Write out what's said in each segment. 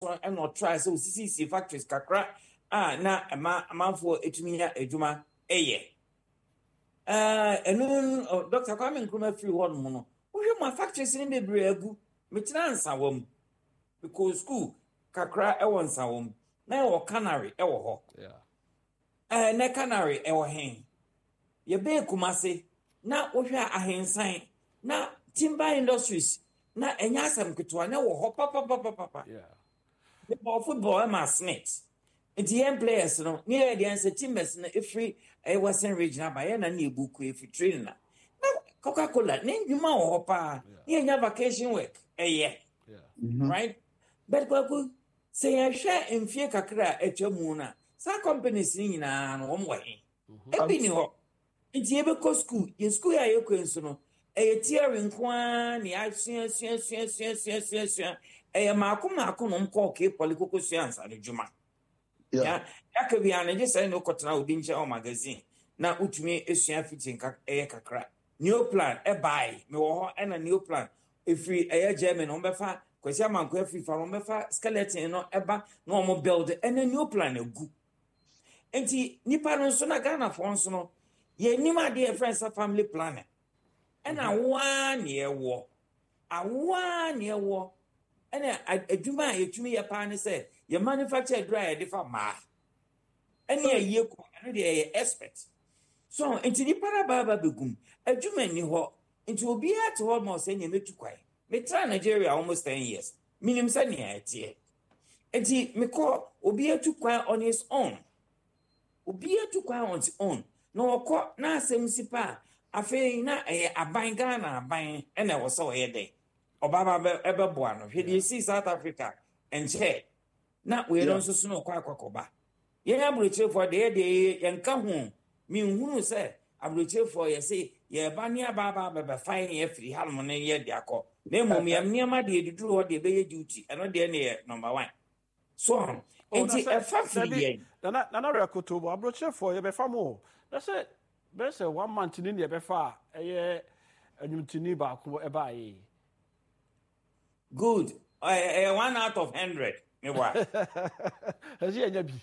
so and not try so CCC factories kakra na man for etumiya ejuma eye Dr. Kwame Nkrumah free one mo no wo my factories ni bebre agu metina nsa wom because school kakra e won nsa wom na e wo canary e wo ho na canary e wo hen ye be Kumase na wo hwa ahensan na timber industries na enya asam ketwa na wo ho papa the football am Smith the young players no near the answer timbers na every Western region ba na ebuku if training na Coca-Cola na ndwuma wo ho pa nya vacation work right but kwaku say ya hwe emfie kakra atwamu na sa companies ni nyina no wo mwe ebi ni ho nti ebe ko school ye school ya ye kwensu no theory nkwa ni asua maako no mko ke polikoko science adwuma ya akabi ana je say no kotena odi nche o magazine na utumi esua fitin kakra new plan buy me wo ho na new plan efri German on befa kwesi amanko efri fa on befa skeleton no eba na o mo build na new plan egu enti nipa no so na Ghana for nso no ye nima de friends family planning and one year war. A 1 year war. And a Juma, you to me a pan say, you manufacture dry a different ma. And year, you expect. So, into the Parababa begum, a Juma knew what, into a beer to almost any me to quay. Me try Nigeria almost 10 years. Minimum sunny at ye. And he me call Obia to quay on his own. Obia to quay on his own. No, call na semsipa. Afi na aban Ghana aban ene wo so ye dey obaba ebeboa no hwe dey see South Africa enche na we don so no kwa akokoba ye nya abrochefo dey yenka hu mi nhunu se abrochefo ye say ye ba ne ababa bebe fine ye free halmo ne ye dey akọ na mom ye niam dey duduru ho dey be ye duty eno dey ne number 1 so enti e fa free ye na rekotobo abrochefo ye be famo na say Bese 1 month ni e be fa anyumtini ba ko e ba yi. Good. 1 out of 100. Me wa. Haji enya bi.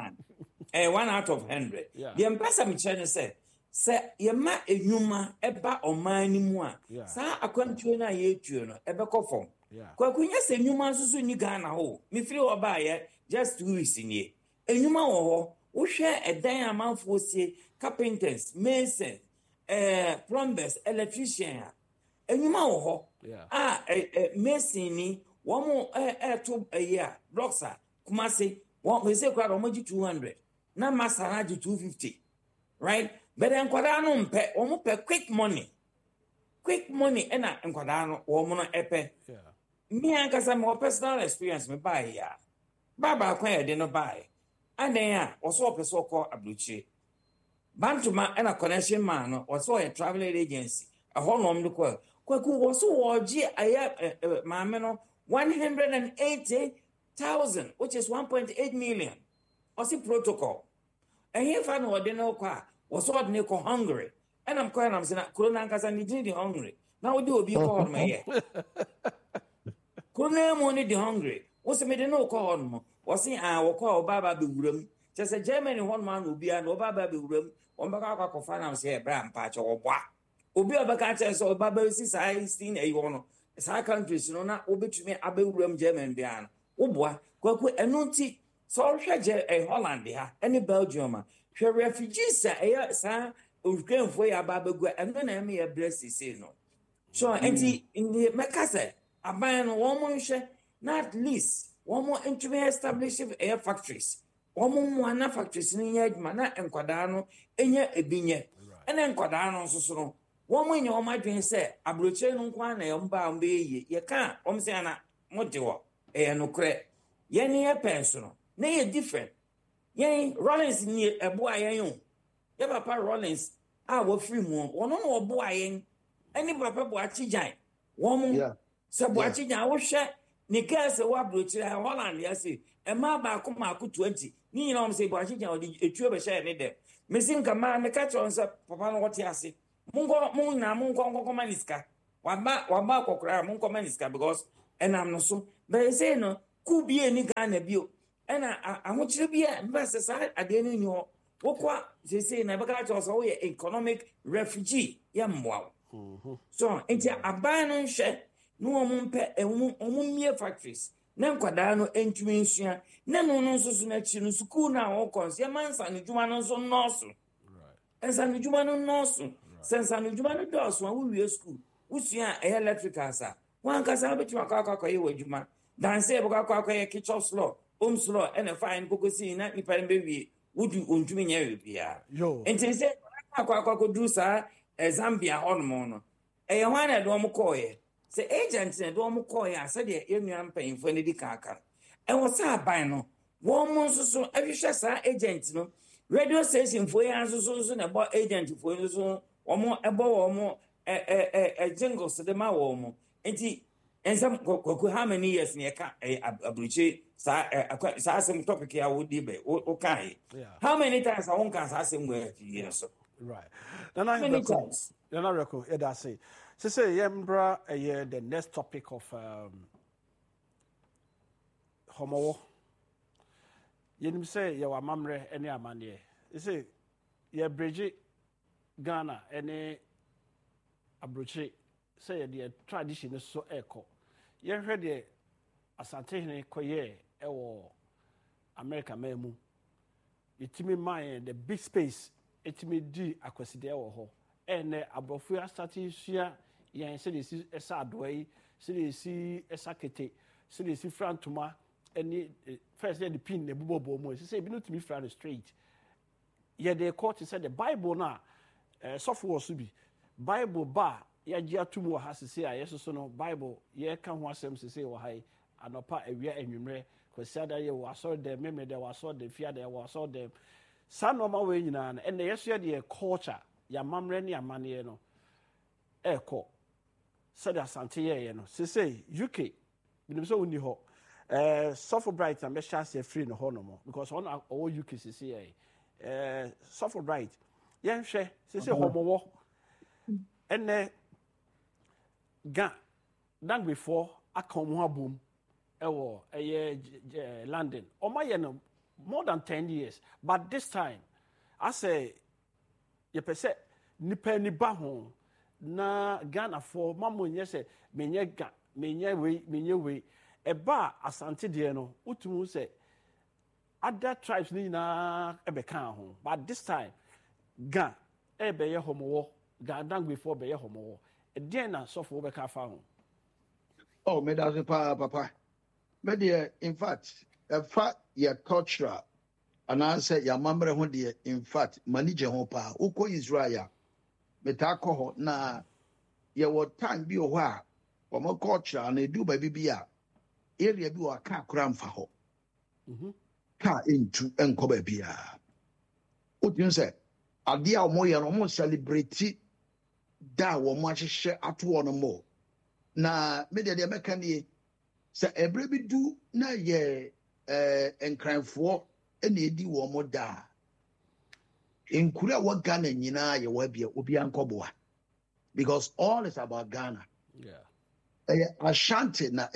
1 out of 100. The empasa me chene say ye ma enyuma e ba oman ni mu a. Sa akwantuo na ye tuo no e be kofom. Kwa kunya se enyuma susu ni Ghana ho. Me free oba ye just 2 weeks ni. Enyuma wo ho. Wohwe edan amanfo sie carpenters, masons, plumbers, electricians. Enyuma wo ho. Mason ni wo mo to year blocks Kumase we say kwara mo 200 na masara 250 right but enkwada no mpe wo mo pe quick money na enkwada no wo mo no epe me ankasa my personal experience me buy ya baba kwa ye de no buy and then also person call abluchi bantuma and a connection man also a travel agency a honom de kwaku was so oji aya mameno 180,000 which is 1.8 million osi protocol and here fan no de no kwa was so de ko hungry and I'm calling am say na corona nkasa ni di hungry now we do obi call me here corona mo ni di hungry what's me de no call mo was say wo call baba be wuram just a Germany one man obi and baba be wuram on baka akwa na say bra mpa che wo boa obi obaka che so baba si sai stin e wono sa countries no na obetumi abewuram German bia no wo boa kwaku enunti so hwe Holland ha any Belgium hwe refugees sa Ukraine for ya babegu eno na me ya bless no so enti in the mekase aban no wo mo hwe na at least wo mo entumi establish air factories mo ana factories ni nya adwuma na enkwada no enya ebinye ena enkwada no nso no wo mo nya o madwen se abroche no nkwa na yomba mba ye ye ka o mse ana modewo no kre ye ne ye penso no na ye different ye Rollins ni ebo ayen ye papa Rollins wo free mu wono no obo ayen ani papa bo achijan wo mo se bo achijan wo hwe ni kase wa abroche Holland ya se e ma ba ko ma ko 20 ni nyina o mse bo achijan o di etuo be share ne de mesin ka ma me ka chon se papa no wote ase mungo maniska waba kokra mungo maniska because enam no so but say no Could be any kind of view. And I want you to be a best side at the end of your what they say, never got us all economic refugee. Wow. So, it's a ban share no more factories. Nan kwadano entwinsia na no so na chi no school na wokons ya mansa no dwuma no so nurse right ensa no dwuma no nurse sensa no dwuma no doso wo wie school usua electrical sa wan kasa betu akwa ye wadwuma danse be akwa ye kitchen floor home floor and fine kokosi na nipa be wie wudu ontumi nya we bia enti akwa dru sa Zambia honmo no eye hwan na do mo koye. The agents and one call ya said the union paying for any kaka. And what's up by no? 1 month so every share agent no radio station for answers so about agent for so or more about more a jingle so the ma and some how many years near a bridge some topic here would be okay. How many times I won't ask him where years right then I many times then I reckon it I say. So say yembra the next topic of homo. Yenim say ya mamre any amane. You say ye bridge Ghana any abroche say the tradition is so echo. Ye heard the asante hene koye ewo America memu. Itimi mind the big space itimi di akwaside ewo ho. And abrofu starting share yan say this esa adoi say this esa kete say this frantuma any first the pin the bubobo mo say be not to be front straight yeah the court said the Bible na software so be Bible ba ya gia tumu ha say yes so no Bible ye ka ho asem say wo hai anopa awia anwumre kwasi ada ye wa so the meme there was so the fear there was so the san normal way nyina and the yes the culture ya mamre ni amane no eko said asante ye no say UK binim so woni ho suffer bright and be chance free no ho no mo because on all UK say suffer bright yen hwe say homowo ene ga dan before akom ho abom ewo London o ma ye no more than 10 years but this time I say ye pese nipa ni ba ho na Ghana for mamo nye se menye we eba asante de no utumu se other tribes ni na ebeka ho but this time Ga ebe ye homowo ga dan before be ye homowo e den na so for beka fa ho oh me da papa me de in fact fa ye cultural and I say ya mamre ho de in fact manage ho pa uko Israel metako ho na ye wo time bi ho a omo culture na edu ba bibia area bi wa ka kura mfa ho ka into enko ba bia o tin say ade a omo ye no omo celebrate da wo mo ahye ato no mo na me de meka ni say ebre bi du na ye enkranfo ena edi wo mo da Nkura wa Ghana nyina ye wa bia obi ankoboa because all is about Ghana. Yeah. Ashanti na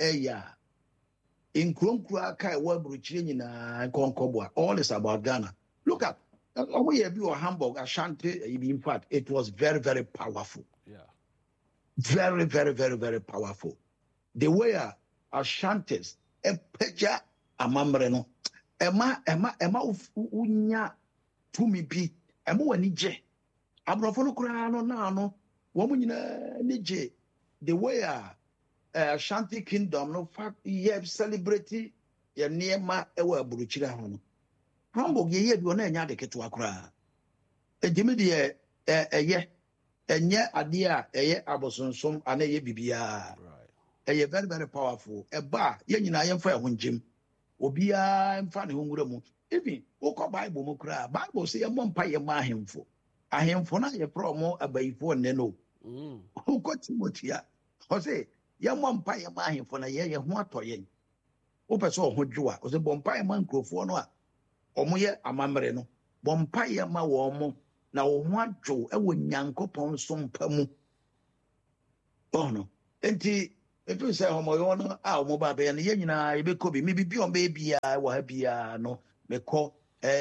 Nkura kai wa bruchire nyina konkoboa all is about Ghana. Look at we have your Hamburg Ashanti in fact it was very very powerful. Yeah. Very very very very powerful. The way Ashantis epeja amamre no ema unya tumi bi emo wani je abrofo no kura no na no wo mu nyina ni je the way Ashanti Kingdom no fact ye celebrate ye niema ewa aburuchira ho no Hamburg ye bi ona nya de keto akura ejimi de enye ade a eye abosonsom ana ye bibia eye very very powerful eba ye nyina ye mfa ho njim obia mfa ne ho ngura mu even wokọ Bible mo kura Bible say ye mompa ye ma ahemfo na ye promo abayifo ne no wokọ Timothea o say ye mompa ye ma ahemfo na ye ho atoye wo pese o ho dwoa o say bompa ye ma nkrofo no a omo ye amamre no bompa ye ma wo mo na wo ho adwo e wo Nyankopon so mpa mu oh no enti if you say homo a mobile be and yena ebe kobi me bi on baby wa ha bia no me ko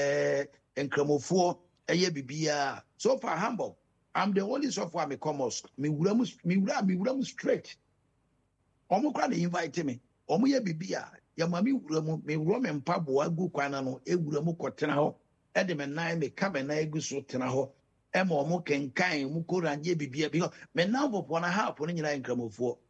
enkramofo eye bibia so far humble. I'm the only software me come mosque me wura straight omo kra dey invite me omo ye bibia ya mami wura mu me wura me mpabo agu kwana no e wura mu kotena ho e de me nan me ka me nan egu so tena ho e ma omo kenkan mu koranje bibia because me nan popo na ha pono nyina enkramofo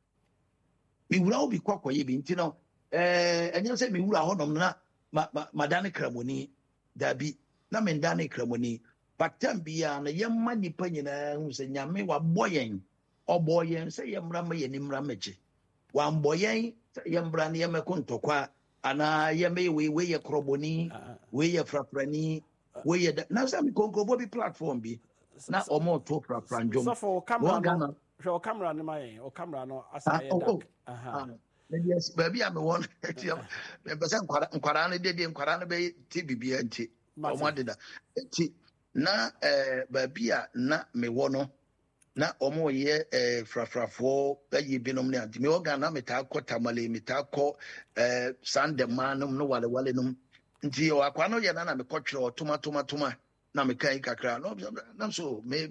me wura obi kwakoye bi ntino enye se me wura ho nom na madane kramoni dabi na me ndane kramoni patam bia na yemma nipa nyina hu se nyame wa boyen oboyen se yemra ma yenimra meche wa mboyen yemra ne yemeko ntokwa ana yeme we ye kroboni we ye frafrani we ye na se me konkobo bi platform bi na omo to frafranjom so for camera no camera ne mai o camera no asa ye dak yes baby am won me pese nkwara no de nkwara no be tibibia nti omo deda nti na baby a na me wo no na omo ye frafrafo ayi binom ne anti me oga na meta akota male meta akọ sandeman no wale num nti o akwa no ye na me kotwere toma na me kan kakra no na so me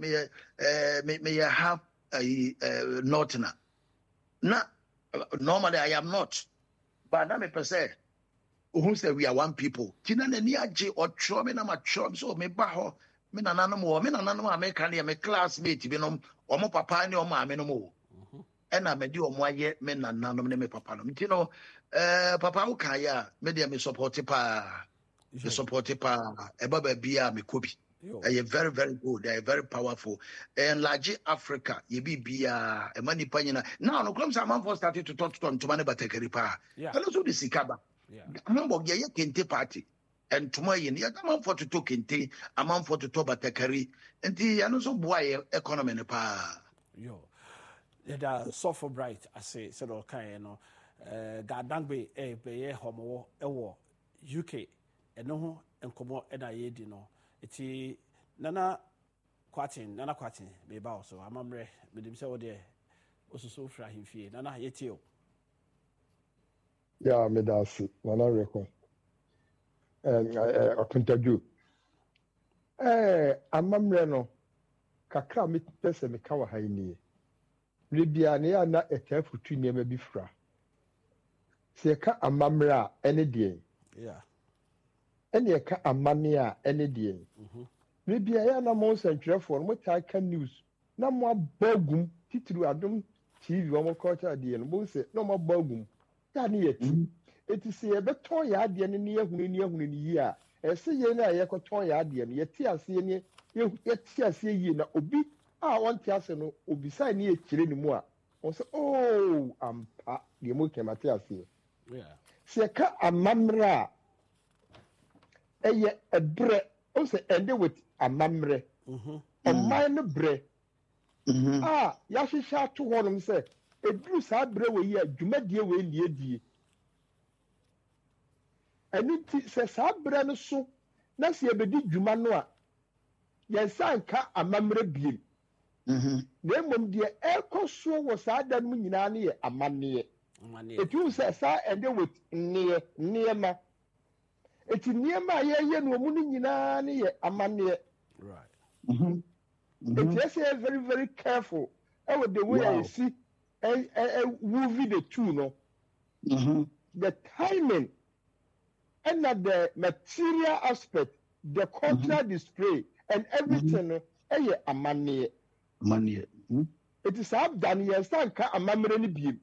have not na normally I am not but na me pese who say we are one people tina na ni age otro me na ma tro so me ba ho me nananom America ne me classmate bi no omo papa ne omo ame no mo e na me di omo aye me nananom ne me papa no nti no papa wo kan ya me de me support pa e baba bia me kobi they are very very good, they are very powerful and large Africa ye bia e mani panyina now no come some for started to talk to mane batekari pa and also the sikaba Hamburg ye kente party and tomorrow yen ya man for to talk kente amount for to talk batekari enti ano so boy economy ne pa yo da so for bright I say said all kind no gadangbe be ye homo ewo UK eno ho enkomo e na ye di no eti nana kwatin be ba so amamre medim se wo de osuso fra himfie nana yetio ya medasi nana record okontaju amamre no kakra me pese me ka wa haini rebia ne ya na etafutu niema bi fra se ka amamre a ene de ene ka amane a ene de rebia ya na mo sentwerefo no mo ka news na mo abagum titiri adom TV wo culture de no mo se no mo abagum ya ne yeti eti se ye beton ya de ne ne ehunu ni yi a ese ye na ye koton ya de no yeti ase ne yeti ase yi na obi a won ti ase no obi sai ne ekire ni mu a won se oh ampa de mo kemate ase se ka amamra eye ebre o se ende with amamre oman no bre ya hihya to honom se eduru sa bre we yi adwumadie we liedie ani ti se sa bre no so na se ebedi dwuma no a yensanka amamre biem na emom de ekoso wo sa da no nyina ne ye amane etu se sa ende with niema eti niema ye no mu nyina ne ye amane right it's very very careful with the way I see movie the two no the timing and the material aspect the cultural display and everything amane it is up done yes ka amamre ni biem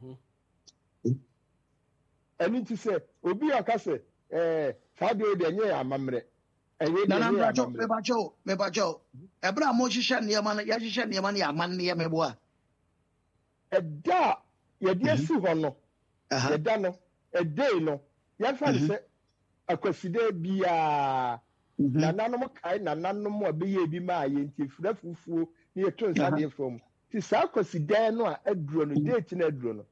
and it say obi akase fado de nye amamre Nana me bacho ebra mo hihye niema na ya hihye niema na amanne me boa eda ye de si ho no eda no edei no ya fa se akwaside bia nananom kai nananom obeye bi ma ye nti fura fufuo ne ye to nsa de from ti sa akwaside no a aduro no date na aduro no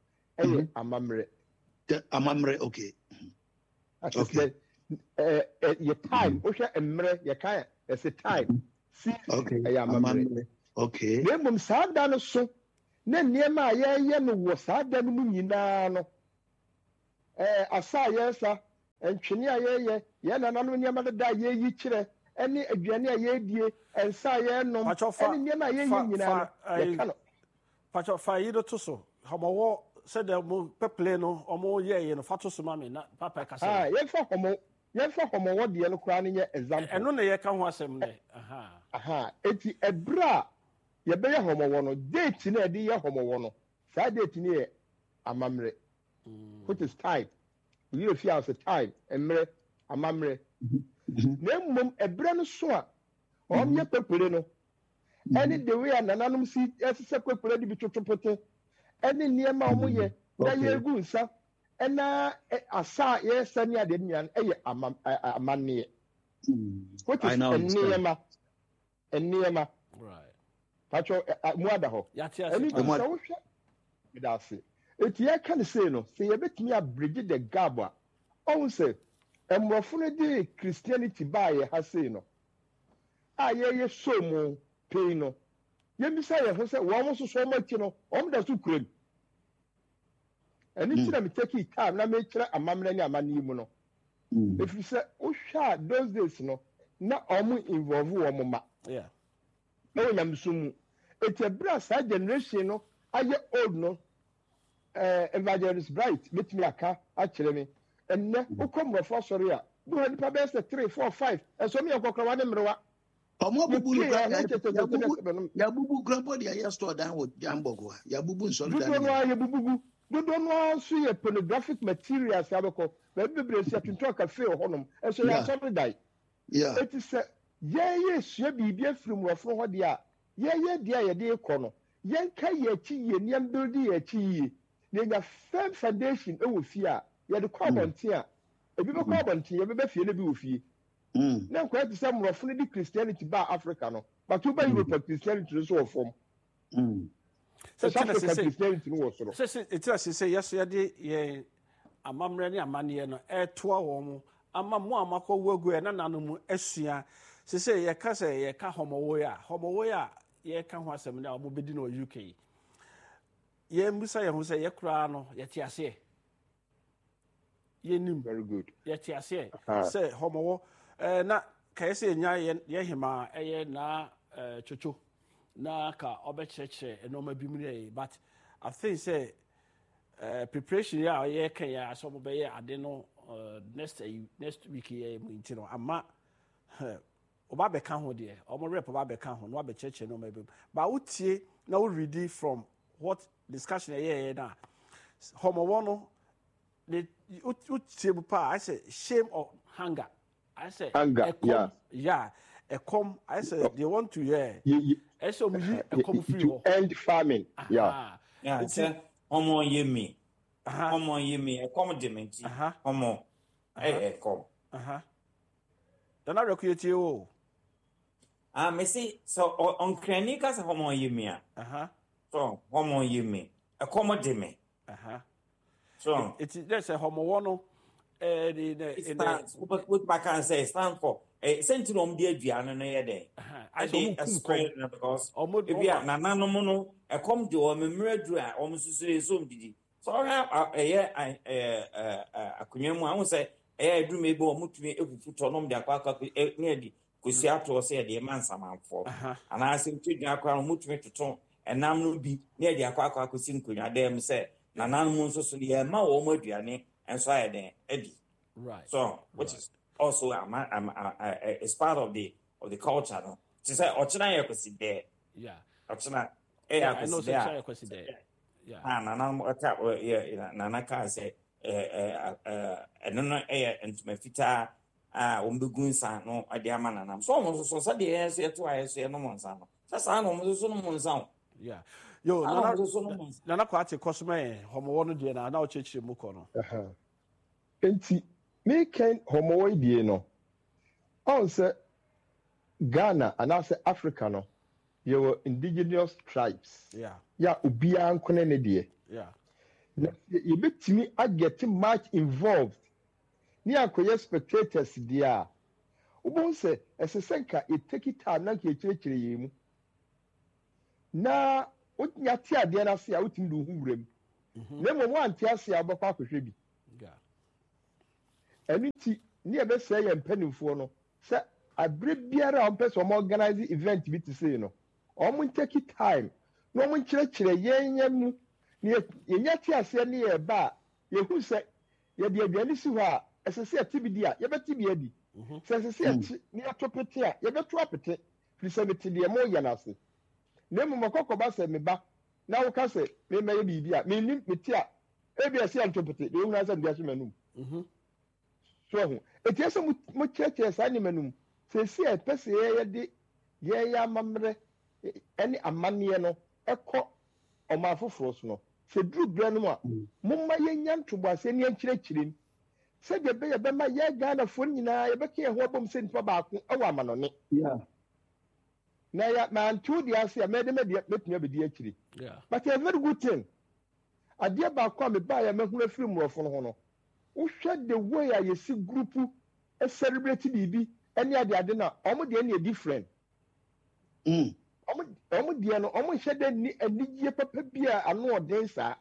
amamre okay okay your time osha emre your kind as a time see okay amamre okay nemum sa da no so na nneɛma a yɛyɛ no wɔ saa da no mu nyinaa no asa a yɛsa ntwene a yɛyɛ yɛn nananom nneɛma deda a yɛyi kyerɛ ɛne aduane a yɛdie nsa a yɛnom ɛne nneɛma a yɛyɛ nyinaa no yɛka no pacho fa yi do to so homowo said the peple no omo ye no fa to so ma me na papa ka say yɛmfa homowo de no kra no nyɛ example ɛno na yɛ ka ho asɛm ne eti ebra yɛbɛyɛ homowo no date na ɛde yɛ homowo no saa date ni yɛ amamre which is time you feel as a time emre amamre na mmom ebra no so a ɔmyɛ pepere no ɛne the way a nananom si ɛsesɛ pepere de bi totopote ɛne nneɛma ɔmo yɛ na yɛgu nsa ɛna asa yɛsɛ ne ade nyina ɛyɛ amanneɛ which is nneɛma right patro mu ada hɔ ɛne sɛ wohwɛ medase eti yɛka ne sei no sɛ yɛbɛtumi abrigi the gap a ɔhu sɛ mmorɔfo no de Christianity baa yɛ ha sei no a yɛyɛ so mu pei no yɛmmisa yɛn ho sɛ wɔn nso so wɔn akyi no wɔn da so kurom ɛne kyerɛ me take time na mekyerɛ amammerɛ ne amanne mu no ɛfiri sɛ wohwɛ a those days no na wɔn involve wɔn ma na wɔn nyamesom mu eti ɛberɛ a saa generation no ayɛ old no Evangelist Bright betumi aka akyerɛ me ɛnnɛ wokɔ mmorɔfo asɔre a wohɔ nipa bɛyɛ sɛ 3 4 5 ɛsɛ me yɛnkɔkora ne mmerewa ọmọ bubu yabubu grandpa de ayɛ store dan wɔ Jamborgo a yabubu nsɔre dan dodo no nso yɛ pornographic materials abɛkɔ baabi bebree si atontɔn cafe wɔ hɔnom ɛso yɛ asɔre dan eti sɛ yɛyɛ sua biribi afiri mmorɔfo hɔ deɛ a yɛyɛ deɛ a yɛde kɔ no yɛnka yɛ akyi yie nneɛma build yɛ akyi yie na yɛnya firm foundation ɛwɔ fie a yɛde kɔ abɔnten a ebi bɛkɔ abɔnten yɛbɛbɛ fie no bi wɔ fie na nkwa te sɛ mmorɔfo no de Christianity ba Africa no but woba Europe Christianity no so wɔ fam Africa Christianity no wɔ soro ɛtira sɛ yɛso yɛde yɛn amammerɛ ne amanneɛ no ɛtoa wɔ mu ama mo a makɔ wagu ɛ na nano mu asua sɛ yɛka sɛ yɛka homowoe a yɛka ho asɛm ne a ɔmo bɛdi no wɔ UK yɛmbusa yɛn ho sɛ yɛkoraa no yɛte aseɛ yɛnim very good yɛte aseɛ sɛ homowo na kae sɛ nya yɛhema ɛyɛ na chocho na ka ɔbɛkyerɛkyerɛ ɛnɔma bi mu ne but I think say preparation ya yɛka yɛ asɛ ɔmo bɛyɛ ade no next week yɛ mu nti no ama ɔba bɛka ho deɛ ɔmo rep ɔba bɛka ho na wabɛkyerɛkyerɛ ɛnɔma bi but wotie na wo ready from what discussion yɛ na homowo no the wotie bu pa I say shame or hunger I say anger, a come. I say they want to I say a come free to end famine. It's a homo yemi. Homo yemi. A come dementi. Homo. A come. Then I recruit you. Me see. So on Kranicas homo yemi. So homo yemi. A come demi. So it's there's a homo one. What I can say stand for a sentinel de aduane no yɛ den I dey explain because if you are nananom a come to o memre dru a o msusure so mdidi so ɛyɛ akonwa mu a wo sɛ ɛyɛ aduru me bi o mutumi efufu tonom de akwa ne adi kosi ato sɛ de mansamanfo ana asem tudwa akwa mutumi toton enam no bi ne adi akwa kosi nkonwa dem sɛ nananom nso so de ma wo mo aduane enso ayɛ den right so which is also it's part of the culture no to say ochina yakosi there ochina yakosi there nana nana ka say eno no entuma fita ombegun san no ade ama nana so mo so say dey so to ayeso no monsa no sa no mo so no monsa yo nana kwate kosme homo no de na ochechire mu kɔ no enti me ken homo die no on say Ghana and also Africa no you were indigenous tribes obia nkone ne de you betimi I get much involved ni akoye spectators dia ubon say esesenka e take it time na ke kyerɛkyerɛ yemu na wonya te adeɛ no ase a wotumi de wo ho wuram na mmom woante ase a wobɛkɔ akɔhwɛ bi ɛno nti ne yɛbɛsɛ yɛ mpanimfoɔ no sɛ abere biara a wɔmpɛ sɛ ɔmo organize event bi te sei no ɔmo ntaki time na ɔmo nkyerɛkyerɛ yɛnyɛ mu na yɛnya te aseɛ ne yɛ ba a yɛhu sɛ yɛde aduane si hɔ a ɛsɛ sɛ yɛte bi di a yɛbɛte bi adi sɛ ɛsɛ sɛ yɛte ne yɛto pete a yɛbɛto apete firi sɛ mete deɛ moyɛ no ase na mmom ɔkɔkɔba sɛ meba na woka sɛ memɛyɛ biribi a mennim mete a ebi ɛsɛ yɛnto pete deɛ wohunu sɛ mede ahyɛ m'anom so ɛho ɛtiɛ sɛ mokyerɛkyerɛ saa nneɛma no mu sɛsi a ɛpɛ sɛ yɛyɛde yɛyɛ amammerɛ ne amanneɛ no ɛkɔ ɔman foforɔ so no sɛ duru berɛ no mu a momma yɛnya ntoboaseɛ ne yɛnkyerɛkyerɛ mu sɛdeɛ ɛbɛyɛ bɛma yɛ ghanafoɔ no nyinaa yɛbɛka yɛn ho abom sɛ nnipa baako ɛwɔ amanɔne na mantew deɛ ase a mɛde mɛtumi abɛdi akyiri but a very good thing adeɛ baako a mebaeɛ mahunu afiri mmorɔfo no ho no wohwɛ the way a yɛsi grupu celebrate biribi ne adeade no a ɔmo deɛ ne yɛ different ɔmo deɛ no ɔmo nhyɛ dɛ anigye papa bi a ano ɔden saa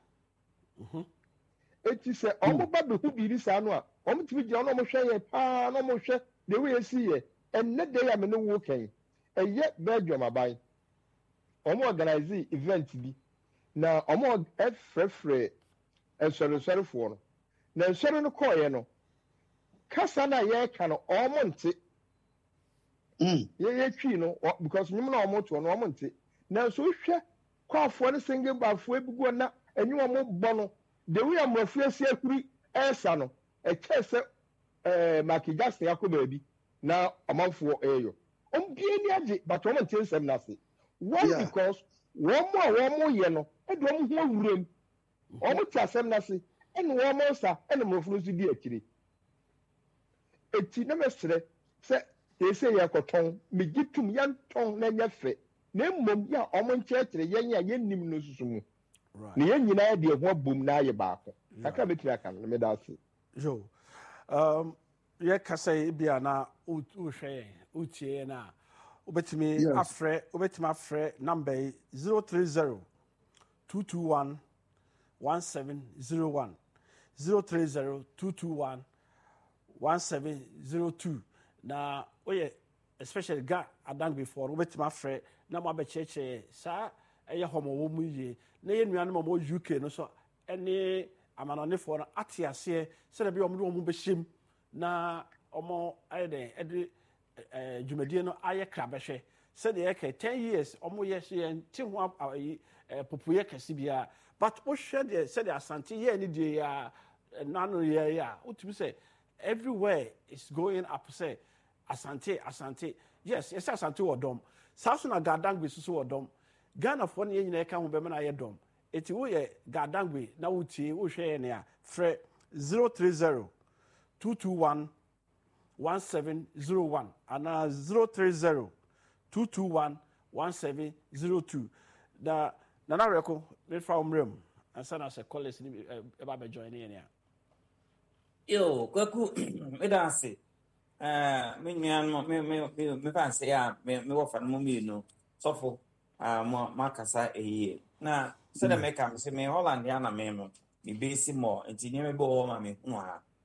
eti sɛ ɔmo ba bɛhu biribi saa no a ɔmo tumi gyina ɔmo hwɛ yɛ paa na ɔmo hwɛ the way esi yɛ ɛnnɛ de yɛ mene wo kɛn ɛyɛ Belgium aban ɔmo organize event bi na ɔmo ɛfrɛfrɛ nsɔresɔrefoɔ no na nsɔre no kɔɔyɛ no kasa na yɛreka no ɔmo nte yɛyɛ twi no because nyim na ɔmo to no ɔmo nte na nso hwɛ kɔafoɔ no single bafoɔ bi go na enyi ɔmo bɔ no the way amrɔfo asi akuri ɛsa no ɛkyɛ sɛ Michael Jackson akɔ baabi na ɔmanfoɔ ɛyɔ ɔmbie ni agye but ɔmo nte nsɛm n'ase why because wɔn a wɔn yɛ no ɛde ɔmo ho awuram ɔmo te asɛm n'ase ɛna wɔn nsa ɛna mmorɔfo no nso di akyire eti na mɛsrɛ sɛ ese yɛ kɔtɔn megye tum yɛntɔn na nyɛ fɛ na mmom yɛ a ɔmo nkyerɛkyerɛ yɛn a yɛnnim no susu mu na yɛn nyinaa de ɛho abom na ayɛ baako kakra bɛtumi aka no na mɛda ase yo yɛkasa yi bia na wohwɛ yɛn wotie yɛn a wobɛtumi afrɛ number yi 030-221-1701 030-221-1702 na woyɛ especially ga adan before wobɛtumi afrɛ na mo abɛkyerɛkyerɛ saa ɛyɛ hɔ ma wɔ mu yie na yɛ nnuanom a wɔwɔ UK no so ɛne amanɔnefoɔ no ate aseɛ sɛdeɛ bi wɔn de wɔn bɛhyɛm na wɔn ayɛ dɛn ɛde dwumadie no ayɛ krabɛhwɛ sɛdeɛ yɛkɛ 10 years wɔn yɛ so yɛn te ho popoyɛ kɛse biara but wohwɛ deɛ sɛdeɛ asante yɛ ne deɛ yɛ nano yɛ a wotumi sɛ everywhere is going up sɛ asante yes yɛsɛ asante wɔ dɔm saa so na gadangbe soso wɔ dɔm ghanafoɔ no yɛ nyinaa ɛka ho bɛma no ayɛ dɔm eti woyɛ gadangbe na wotie wohwɛ yɛ ne a frɛ 030-221-1701 anaa 030-221-1702 na nana reko mefa wo mmerɛ mu ansa na sɛ college ne ɛba bɛjoin ne yɛ ne a yo kwaku meda ase me nuanom me fanse a me wɔfa no mu mmienu sɔfo ma kasa ehie na sɛdeɛ meka me sɛ me Holland ya na me no me base more nti nneɛma bi wɔ ma me hu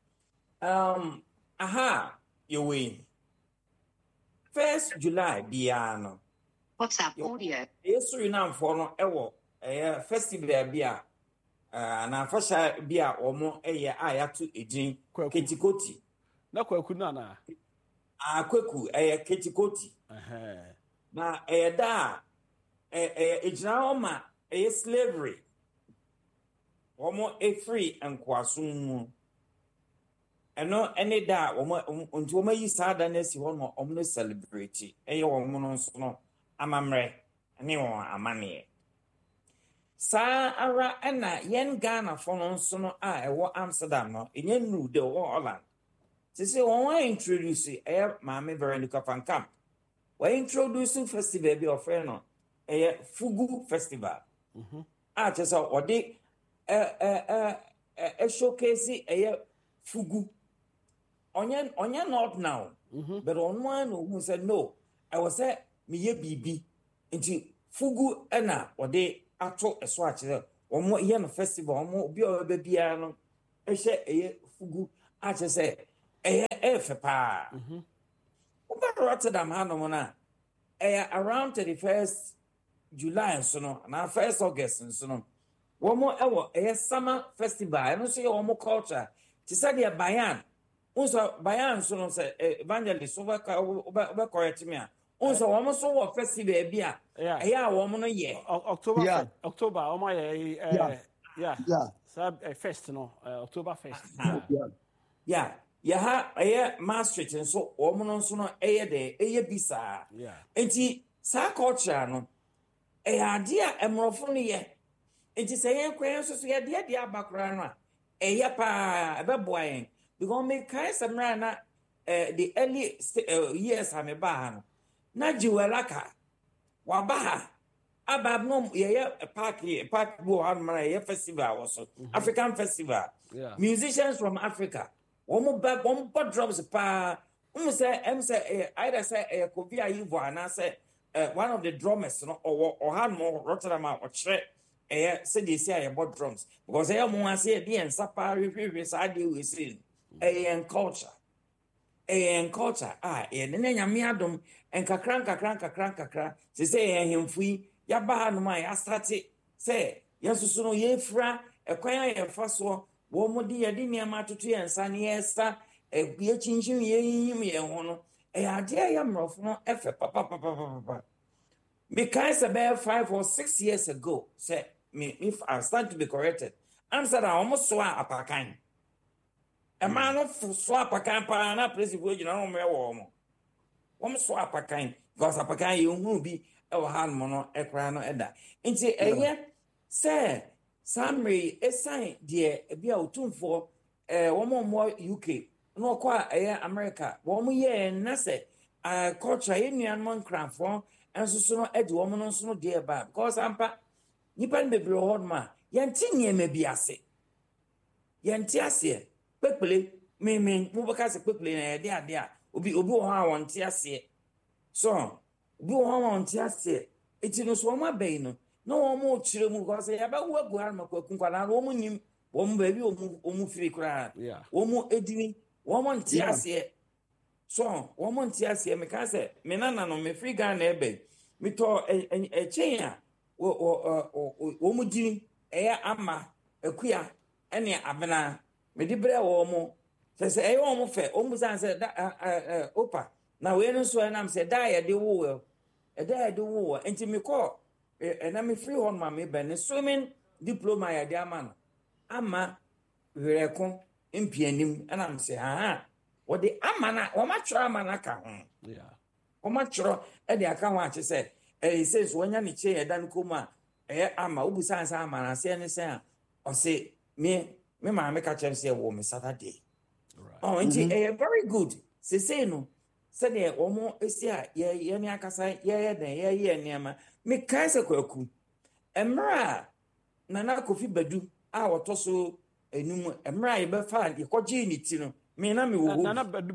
aha yɛwei 1st July biara no WhatsApp audio yesu yunamfoɔ no ɛwɔ ɛyɛ festival bi a na afahyɛ bi a wɔn ɛyɛ a yɛato edin ketikoti na kwaku na na kwaku ɛyɛ ketikoti na ɛyɛ da egyina hɔ ma ɛyɛ slavery wɔn efiri nkoaso mu ɛno ɛne da wɔn nti wɔn ayi saa da na esi hɔ no wɔn no celebrate ɛyɛ wɔn no nso no amammerɛ ne wɔn amanneɛ saa ara ɛna yɛn Ghanafoɔ no nso no a ɛwɔ Amsterdam no ɛnyɛ nnuru de wɔ Holland sisi wɔn introduce ɛyɛ maame Veronica van Camp wɔn introduce festival bi ɔfrɛ no ɛyɛ Fugu festival a kyerɛ sɛ ɔde showcase ɛyɛ Fugu ɔnyɛ not now but ɔno ara na ohun sɛ no ɛwɔ sɛ meyɛ biribi nti Fugu ɛna ɔde ato eso akire omo ye no festival omo obi o be bia no ehye eye fugu ache se eye efe pa oba Rotterdam hanom na around 31st July so no na 1st August so no womo ewo summer festival no so ye womo culture ti say de bayan unso bayan so no say evangelist over correct me a unso womo so wo festival bia a womo no ye October omo fest no October fest yeah ha Maastricht nso womo no nso no de bisa enti sa culture no ade a emrofo no ye enti say yen kwen so ye de abakora no a pa ebeboa because me kai samra na the early years ha me ba ha no na jiwelaka wa ba ha abab no ye park go ha mara ye festival also African festival musicians from Africa one drums pa say either say Kofi Ayivo and say one of the drummers no or had more Rotterdam or chere say they say about drums because mo say the en sapa we say we say culture ne nyame adom enkakran se say hemfui ya ba no ma ya start say yesusu no ye fra ekwan ya fa so wo mo di ye di niam atoto ye nsa ne esa ye chinchin ye yim ye ho no ade ya mrofo no efe papa because about 5 or 6 years ago say me if I start to be corrected answer that almost so apakan a man of swap a campa na principle you know me wo swap apakan because apakan you who be e han mono ekra no eda nti say Samri esan de bia otumfo wo mo UK no kwa America wo mo ye na say culture union mon cranfo enso so no edi wo mo no so no de ba because ampa nipa ne bebre ho ma yenti niema bi ase yenti ase pepele me mo baka se pepele na de ade a obi wo ha wonti ase so obi wo ha wonti ase eti no so ma bai no no wo chire mu because ya ba wo agu har makwaku kwa na wo mu nim wo mu ba bi wo mu firi kura wo mu edini wo mo nti ase so wo mo nti ase me ka se me nana no me firi ga na ebe mi to chen a wo mu dini ama akuya ene abena me di bre wo mu se wo mu fe wo mu san se opa na we no so na me se da ya de wo enti me call and I'm free on my ben swimming diploma ya diamond ama wereko impianim and I'm say what the amana o ma chura mana ka ho o ma chura e de aka ho ache say he says when ya ni che ya dan koma ama obusan sa amana se ne say o say me ma me ka chem say wo me Saturday oh nti very good say no say de omo esi a ye ni akasa ye den ye niam me kai se kwaku emra na Kofi Badu a wotoso enum emra ye be fa ye koje ni ti no me na me wo Nana Badu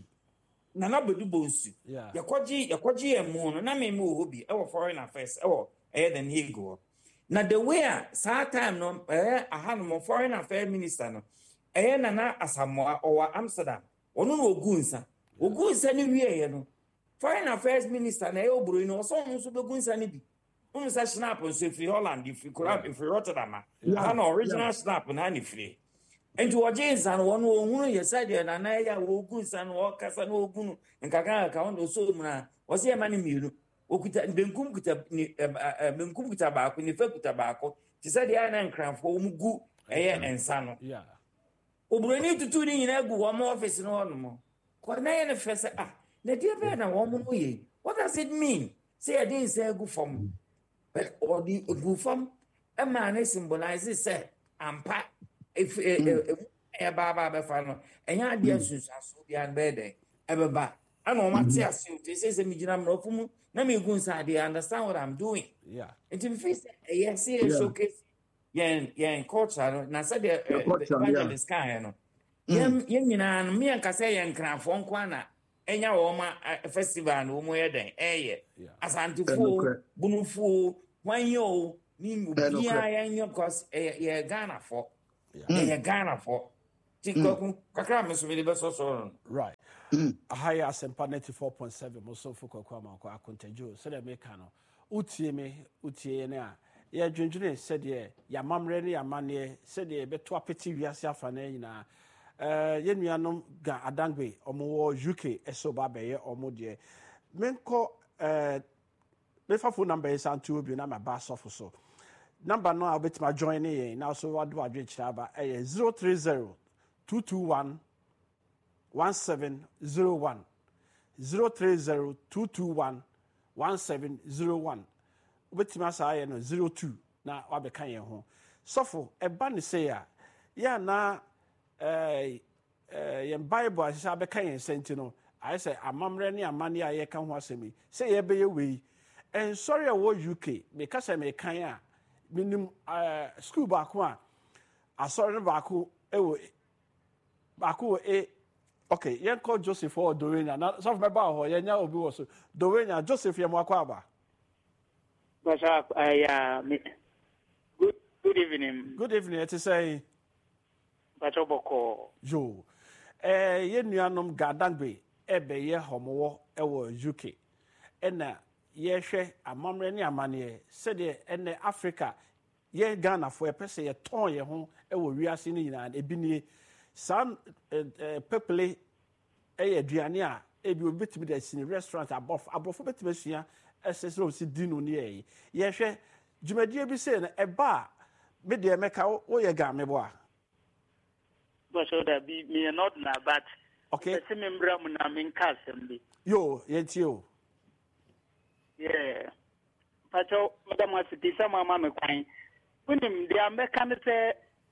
bonsu ye koje emu no na me wo bi e wo foreign affairs e wo den he go na the way sa time no ahanu foreign affairs minister no Nana Asamoah or Amsterdam onu no ogunsa ni wiye no foreign affairs minister na oburu no so nso begunsa ni bi unu sa snap nso free Holland if Rotterdam na original snap na ni free enti ojensa no wono ohunu yesade na ya ogunsa no okasa no ogunu nkaka ka wono so mu na wose ya mani miru okuta benkum kuta ba ko ni fa kuta ba ko ti sade ya na nkranfo omugu ensa no oburu ni tutu ni nyina gu wo mo office no no na ye ne fese na dia be na wo mu ye what does it mean say I didn't say go from but or the go from a man symbolize say ampa if ba be fa no enya dia susaso bia be den e ba ana o mate ase o say me gina mrofo mu na me gu nsa they understand what I'm doing it me feel say yes showcase yen culture na say the evangelist kan no yen nyina no me anka say yen kranfo nkwa na enya wo ma festival no mo ye den asantefo bunufu wanyo ni ubia yan cause e Ghana for e Ghana for tiko kakra me so me be so right high asempa 94.7 mo so fo kokwa ma ko akontajo so de me ka no utie ne a ye dwendwene said ye ya mamre ne ya mane said ye beto apeti wiase afa na nyina ye nuanom ga adangbe omo UK eso ba be ye omo de menko me fa phone number is antu obi na ma ba so number no a betima join ye na so wado adwe kira ba 030 221 1701 030 221 1701 betima sa ye no 02 na wabeka ye ho sofo eba ne say ya ya na ye bible asisa beka ye senti no I say amamre ne amane a ye ka ho asemi say ye be ye we en sorry wo UK because me kan a minim school back one asori baako ewo baako okay yen call Joseph or Dowenya na so me ba ho yen nya obi wo so Dowenya Joseph ye mo akwa aba good evening it is say Bachoboko yo ye nuanom gadangbe ebe ye homowo ewo UK ena ye hwe amamre ne amane se de ene Africa ye Ghana for pese ye ton ye ho ewo wiase ni nyina ebi nie san people aduane a ebi obetimi da sini restaurant abofo betimi sua esesero si dinu ne ye hwe dwumadie bi se na eba me de meka wo ye ga me bo a so that be me not na but okay se membra mu na men kasem bi yo ye tio yeah pacho madam asitisa mama me kwan unim de ameka ne se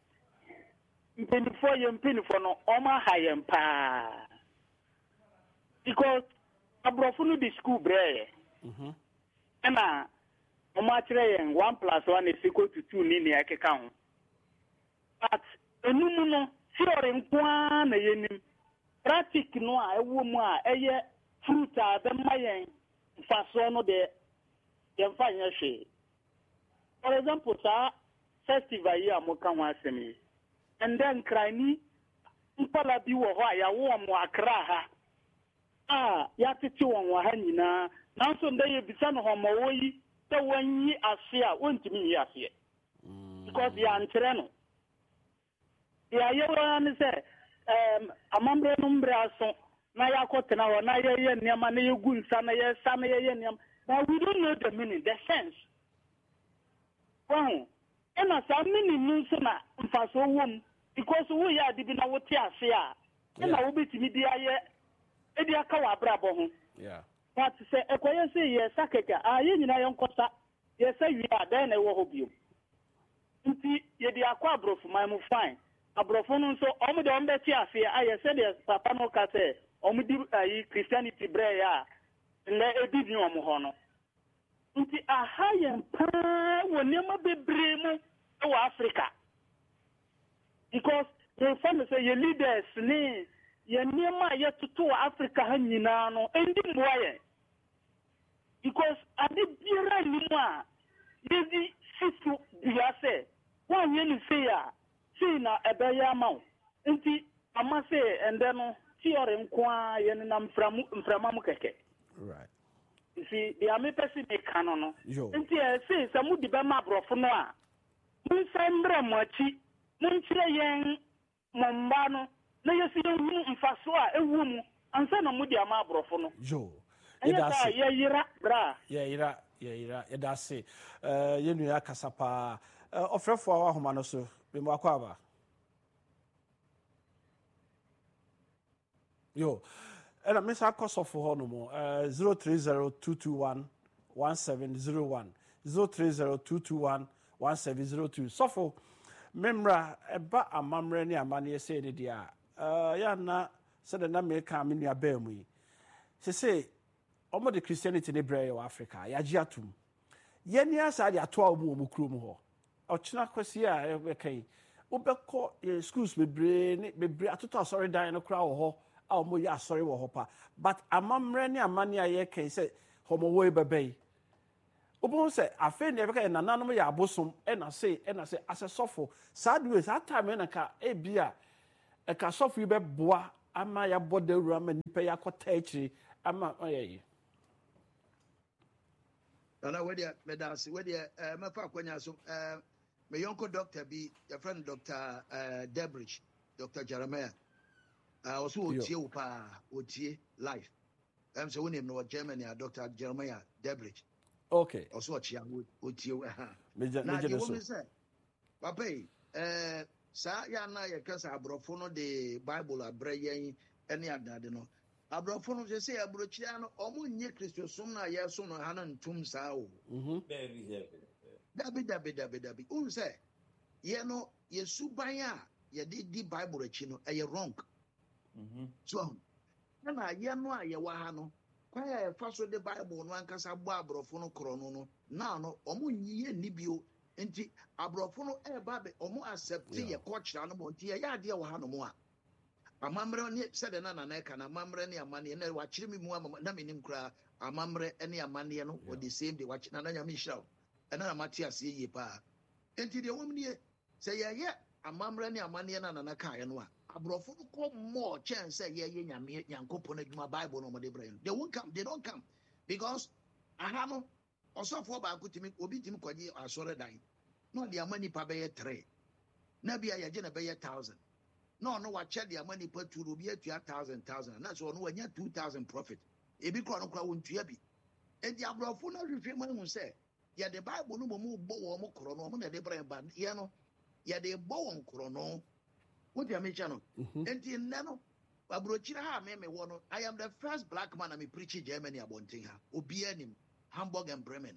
mpinifo no oma hayem pa because abrofo no di school bre na oma kire yen 1+1 is equal to 2 ni ne akeka ho but enum no theory nkwa na yenim practice no a ewo mu a eye fruit a be mayen faso no de yemfa nya hwe for example sa festival yi amoka ho asemi and then krani mpala bi wo ho a ya wo mo akra ha ya tete won wa ha nyina nanso nda ye bisa no ho ma wo yi te wanyi ase a wontimi yi ase because ya nkyere no ya ye wo na se amambre no mbre aso na ya kotena ho na ye niam na ye gu nsa na ye sa na ye niam but we don't know the meaning the sense and as a meaning so na mfaso wom because we ya dibi na wote ase a na wo betimi dia ye e dia ka wa brabo ho yeah but say ekoye say ye sakeka ye nyina ye nkosa ye say wi a den na wo ho bio nti ye dia akwa abrofu man mu fine abrofu no so omo de ombe ti ase a ye say de papa no ka say omo di Christianity bre ya le ebibi omo ho no nti ahayen pa wonema bebre mu e Africa because the family say your leaders ni ye niema ye tutu Africa ha nyina no endi mboaye because ade biara ni mu a yedi situ biase wan ye ni say ya say na ebeya ma nti ama say ende no theory nko ye ni na mframa mu keke right see the ame person be canon no nti say samu di be ma brofo no a mun sembra machi mun kire yen momba no na yesi hu mfaso a ewu mu ansa na mu di ama brofo no yedase ye yira bra yedase yenu ya kasapa ofrefo a homa no so be mo akwa ba yo and Mr. Kosoff for Honomo 030-221-1701 030-221-1702 Sofo memra eba amamre ni amane say ne dia ya na said na me ka me nua ba mu yi say omo de Christianity ne bre yo Africa ya gi atum ye ni asa de ato omo krom ho ochina kwasi a e kai obekọ schools bebre atoto asori dan no kra wo ho a omo ya asori wo ho pa but amamre ni amane a ye kai say homo wo bebei Obo say afe na ebeka na nanom ya abosom e na say asesofo sadwe that time na ka e bia e ka sofo be boa ama ya bodaru ama nipa ya kwota akiri ama oyeyi na we dey medasi we dey mefa kwanya so me yonko doctor bi your friend Dr. Debridge Dr. Jeremiah also otie upa otie life so we name no Germany Dr. Jeremiah Debridge. Okay. Also chia otie na the woman say papa sa ya na ye kasa abrofo no de Bible abre yen ene adade no abrofo no say abrochia no omo nye Kristo som na ye so no ha na ntum sa o dabi un say ye no ye suban a ye di Bible achi no e wrong so na ye no a ye wa ha no kwa ye fa so de Bible no ankasa bo abrofo no krono no na no omo nyiye nibio enti abrofo no e ba be omo accept ye culture no monti ye ade wa ha no mo a amamre ne said na na ka na amamre ne amane na wa kire mi mu na menim kra amamre ne amane no o the same day wa na na nyame hira na Matias ye pa enti de wom ne say ye amamre ne amane na na ka ye no a abrofo no ko more chance ye nyame yankopon adwuma Bible no mo de brain they don't come because aha no osofo ba akutimi obi timi kwaje asore dan no de amani pa be 3 na bia ye je na be 1000 no wa che de amani pa 2 obi atua 1000 na so no wanya 2000 profit ebi kro no kra wontua bi enti abrofo no hwehwe man hu se ye de Bible no mo bo wo mo kro no mo na de brain ba ye no ye de bo won kro no what you mention no enti nno abrochira ha me wo no I am the first black man am preaching Germany abontin ha obi anim Hamburg and Bremen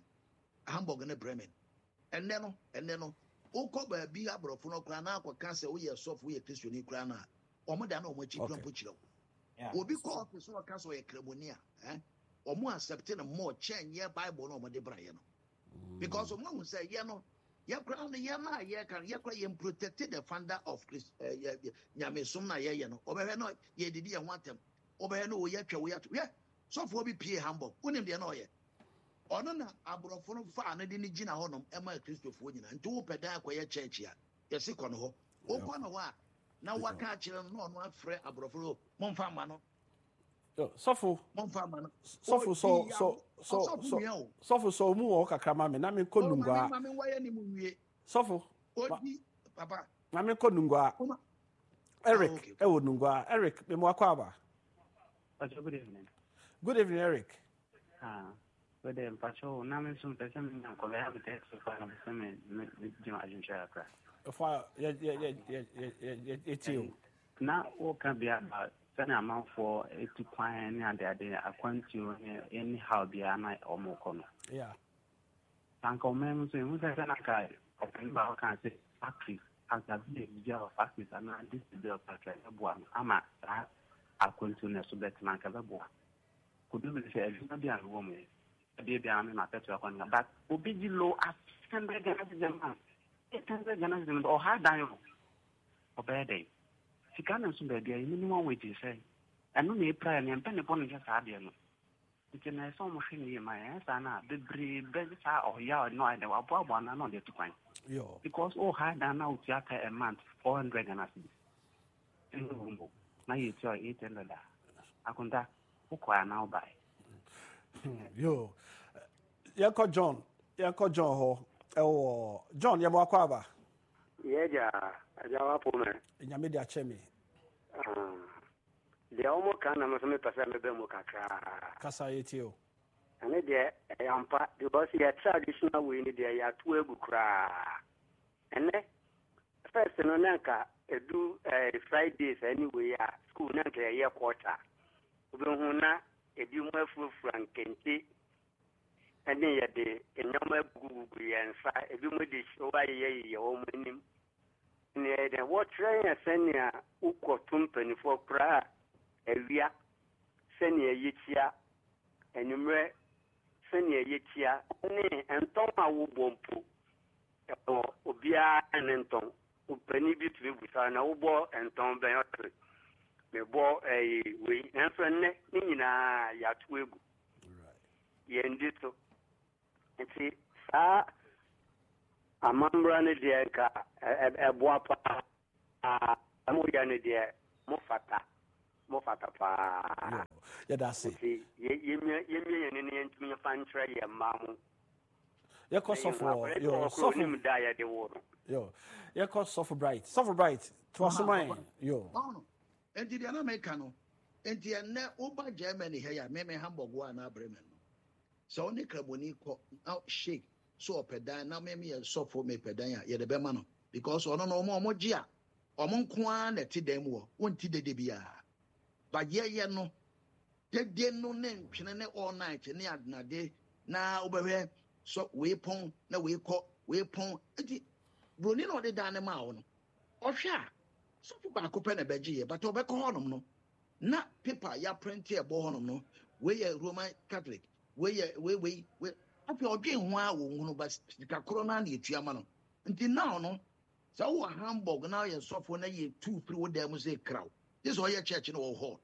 and then oko ba bi abrofo no kra na akwaka se wo ye sof wo ye Christian kra na omo da na omo chi kra pochiro obi ko office no ka so ye kremonia omo accept na more chen ye Bible no omo de bra ye no because omo hu say ye no ye kra no ye na ye kan ye kra ye protected the founder of Christ nyame som na ye no obehwe no ye didi ye wantem obehwe no wo ye twa wo ye sof wo bi pie Hamburg unim de na oye ono na abrofo no fa na de ni gina honom e ma Kristofo nyina nti wo peda akoye church ya ye se kono ho wo kono wa na waka akire no ono afre abrofo momfa ma no sofo momfa ma no sofo so mu o kakra ma me na me konungwa ma me waye ni mu wie sofo odi papa na me konungwa Eric e wo nungwa Eric me mo akwa ba good evening Eric but then pacho na me some person na ko have the so far na some me jima ajuncha akra for it's you na o can be about send amount for to kwan and the akwantu anyhow be na omoko no tanko mem so mu say na kai open ba kan say factory as a big job factory and this is the factory abo ama akwantu na so bet man ka babo kudu be say na be an woman be am na petrol akwan but obiji low as 100 Ghana 800 Ghana or hard down obede sikana so be dia minimum wage say eno na prayer na mpa ne pon nja sa de no nke na so mo hwe ni ma ya sa na bebre be sa o ya no ide wa bo na no de tukwan yo because hard down now to a month 400 Ghana cedis na you try 800 akunta ukwa na obai yo yako John ho ewo John yabo akwa ba yeja ajawa pome nyame de achemi de omo kana me me pasa me be mo kakra kasa yetio ane de yampa because ya traditional way ni de ya tu egu kra ene first no nanka edu Fridays anyway ya school nanka ya quarter obi hu na ebi mo afufura nkente ene ya de enyama gugugu yensa ebi mo de showa ye o manim ne de what train senia ukọ tumpanifo kra ewia senia yetia enumre senia yetia ne enton awo bompo obia enton upani bi tu busa na ubo enton ben yotre me bo we enso ne nyina ya tu egu ye ndito nti saa amambra ne deɛ nka ɛboa paa amoya ne deɛ mofata paa yɛdase yɛmie yɛne ne yɛntumi yɛfa nkyerɛ yɛ mma mo yɛkɔ sɔfo da yɛde wo no yɛkɔ sɔfo bright toasoman enti deɛ na meka no enti ɛnɛ woba Germany ha ya meme Hamburg wa na Bremen no sɛ wo ne kraboni kɔ na shake so ɔpɛdan na meme yɛ sɔfo mepɛdan a yɛde bɛma no because ɔno no ɔmo gye a ɔmo nko ara na ɛte dan mu wɔ wonti dede biara ba yɛyɛ no dede no ne ntwene ne all night ne adenade na wobɛhwɛ so weepɔn na weepɔn enti broni na ɔde dan ne ma wo no ɔhwɛ a sɔfo baako pɛ na bɛgye yɛ but ɔbɛkɔ hɔnom no na paper ya print ɛbɔ hɔnom no weyɛ Roman Catholic weyɛ afei ɔdwe ho a wo hunu ba sika koro na etua ma no nti now no sɛ wo Hamburg na yɛ sɔfo na yɛ 2-3 wo dem sɛ kraw this ɔyɛ church no wɔ hɔ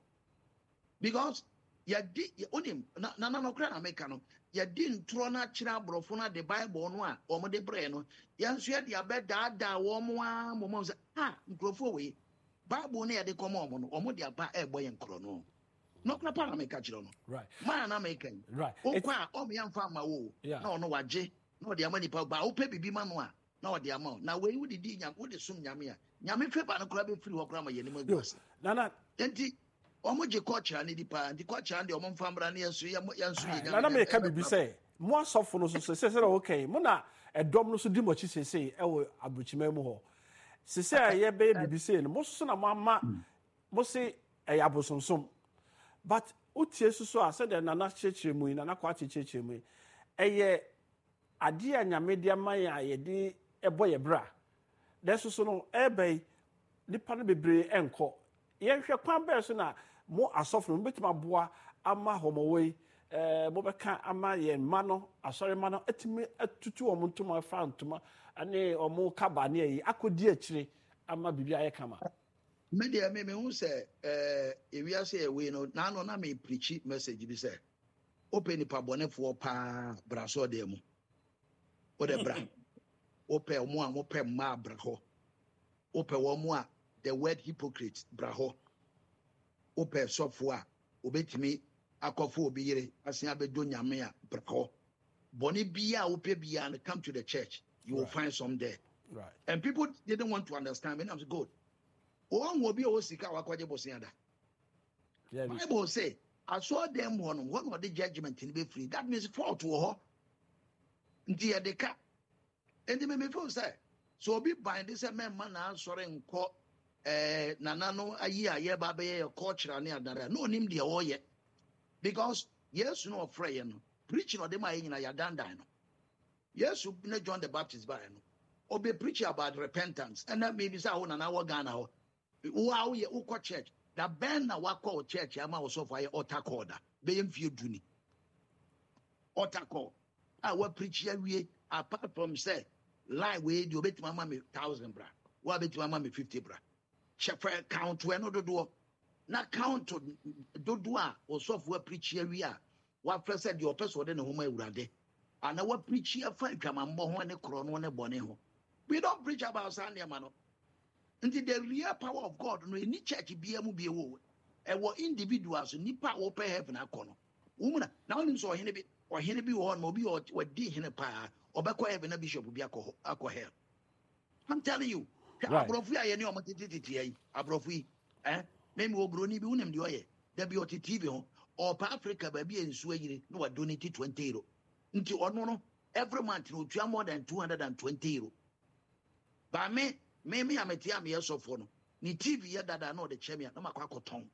because yɛdi onim na kra na meka no yɛdi ntoro na kyerɛ aborɔfo na de Bible no a ɔmo de brɛ no yɛnso yɛde abɛdaadaa wɔn a mɔmɔ sɛ nkurɔfo wei Bible no yɛde kɔma ɔmo no ɔmo de aba ɛbɔ yɛn korɔ no nokra pa na meka kyerɛ no maa na meka wokɔ a ɔmo yɛmfa ama wo na ɔno wagye na ɔde ama nipa ba wopɛ bibi ma no a na ɔde ama wo na wei wode di nyame wode som nyame a nyame fɛ ba no koraa bɛfiri hɔ koraa ma yɛnim agu ase enti ɔmo gye kɔkyerɛ ne di paa nti kɔkyerɛ deɛ ɔmo mfa mbra ne yɛnso yɛ na meka bibi sɛ mo asɔfo no so sɛ okay mo na ɛdɔm no so di mɔkyi sesei ɛwɔ aburukyima mu hɔ sesei a yɛbɛyɛ bibi sei no mo so na mo ama mo se ɛyɛ abosonsom but utie susu a sɛ deɛ nana kyerɛkyerɛ mu yi nana kɔ akyerɛkyerɛ mu yi ɛyɛ adeɛ a nyame de ama yɛn a yɛde ɛbɔ yɛ bra na soso no ɛbɛyi nipa no bebree ɛnkɔ yɛhwɛ kwan bɛɛ so na mo asɔfo no mbɛtumi aboa ama hɔmɔwɔ yi mobɛka ama yɛn mma no asɔre mma no atumi atutu wɔn ntoma fa ntoma ne wɔn kaba ne yi akɔdi akyire ama biribi ayɛ kama media me hu sɛ ewiase ɛwei no na me preach message bi sɛ open nipa bɔnefoɔ paa braso de mu o de bra opɛ ɔmo a mopɛ mma bra hɔ opɛ wɔn a the word hypocrite bra hɔ opɛ sɔfo a obetumi akɔfo obi yere asen abedo nyame a bra hɔ bɔne bia opɛ bia and come to the church you will find some there and people didn't want to understand me. I'm so good one will be osika wakwaje bosiada Bible say I saw them one of the judgment in be free that means fault to her nti edeka enti me feel say so obi bind this man na sorry nko nana no ayi aye ba be ye culture ne adara no nim de o ye because yes no afraid no preaching o de ma nyina ya dandan no yes na John the Baptist by no obi preach about repentance and that maybe say ho nana wo Ghana ho wow ye ukọ church da ben na wakọ church ama wo so for ye otakoda be mfie duni otako a wa preach ya wie apart from say lie we di obeti mama me 1,000 bra wa beti mama me 50 bra shefa count we no dodo na count dodo a wo so for preach ya wie a wa press the person de ne ho ma awurade ana wa preach ya fa dwamambo ho ne kro no ne bone ho we don't preach about Sunday man. Until the real power of God, no any church be able be a individuals, nipa open heaven a corner. Woman, now in so Henry or Henry one mobi or D in a pa or back heaven a bishop will be a hair. I'm telling you, Abrofi, I know Matiti, Abrofi, name will brony be unem doye, there be TV or Africa baby and Sway, no, I donated 20 euro. Until one every month, no, more than 220 euro. By me. Maybe I'm a tiam years of one. Ni TV that I know the champion, no macacoton.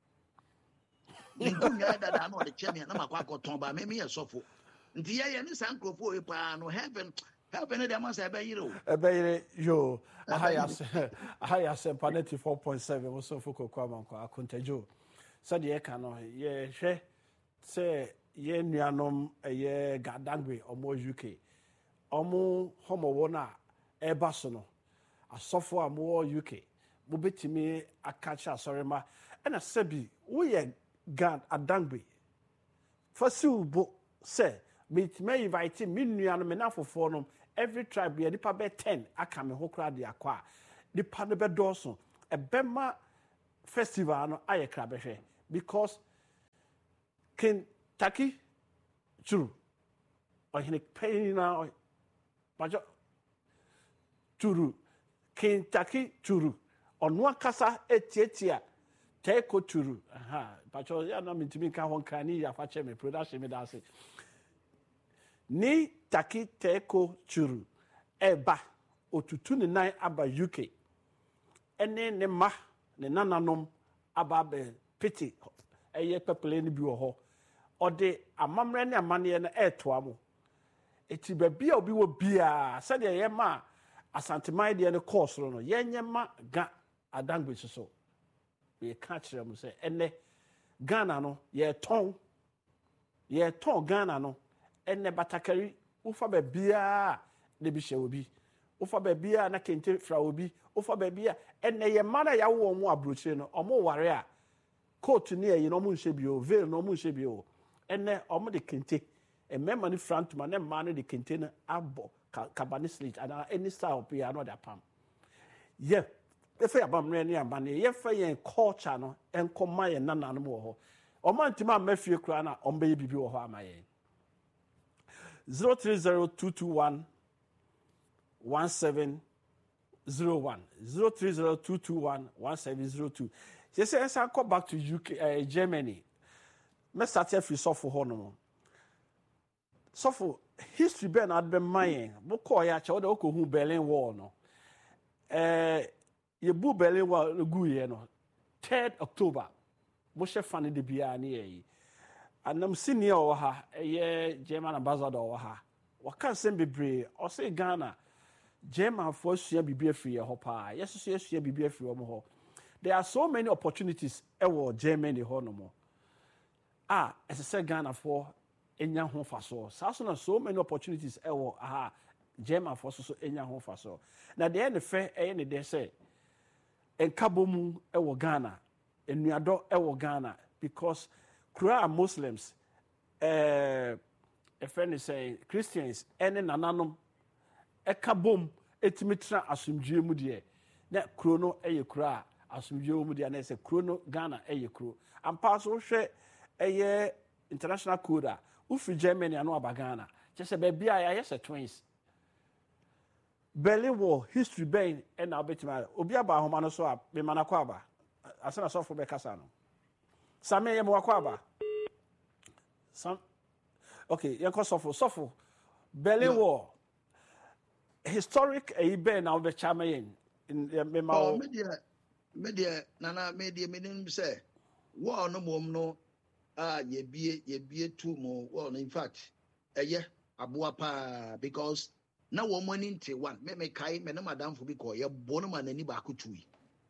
Ni that I know the champion, no macacoton, but maybe a sofa. The year is uncle for a pan or heaven. Heaven, there must have a hero. A bay, yo, a higher Panetti 4.7 was so for Coquaman, I couldn't jo. Said ye cano, ye she say ye nianum a ye gadangwe or more UK. Omo homo wona e basono. Asɔfo a mo UK mo betimi akacha asorema na sebi wo ye gan adangbe fasiu bo se Meet me invite me nuano me na fofornom every tribe be nipa be 10 aka me ho kra de akwa nipa no be doso e bema festival no aye kra be hwe because Kentucky true ohine pain na bajo true Kentucky true ono akasa etietia teko true aha bajo ya na mitimi ka hon kan ni ya fa che me production me da se ni taki teko churu eba otutu ne nan aba UK ene ne ma ne nananom aba be piti eye pepele ni bi wo ho ode amamre ne amane na etoa mo eti ba bia obi wo bia se de ye ma asanteman de ne course no yenye ma ga adangbe so we ka kire mo se ene Ghana no ye ton Ghana no ene batakari ufa bebia de bi shewobi ufa bebia na kente fra obi ufa bebia ene ye mara ya wo mu abrochire no omo ware a coat ni eyi no mu nhye bio veil no mu nhye bio ene omo de kente emema ni front man na ma no de kente na abo kabani slit ana any style pia no da pam ye efe abamre ni abane ye fa ye culture no enkoma ye nananom wo ho omo ntima mafie kura na ombe ye bibi wo ho amaye 030-221-1701 030-221-1702 yes I come back to UK Germany me start free sofo ho no sofo history be na be mayen bo call ya che o de okohu Berlin Wall no ye bu Berlin Wall gu ye no 3rd October mo she fan de bia na ye anam senior wa ha German ambassador wa ha waka sem bebre o say Ghana German for sua bibia free ho pa yes sua bibia free o mo ho there are so many opportunities ewo Germany ho no mo as I say Ghana for enya ho faso so many opportunities ewo German for so enya ho faso na de ne fe ne de say enkabomu ewo Ghana enuado ewo Ghana because Kura Muslims, a friend is saying Christians, and nananom, a kabum, etimitra asumjie mudie. Net chrono a kra, asumjio mudia, and a chrono Ghana a crew. And pass all share a international coda, Ufi Germany and Ghana. Just a baby, yes, a twins. Berlin Wall, history bane, and I'll bet my Obiaba Homano Swap, Bimanaquaba, as soon as I saw for Becasano. Same Mwakwaba. Some okay, yanko sofo. Berlin Wall. Historic ibe na obe chamayen in mema media nana media menim say war no mom no ye bie two more well in fact eye aboa pa because na wo money nte one me kai me na madam for because ye bono manani ba ko tui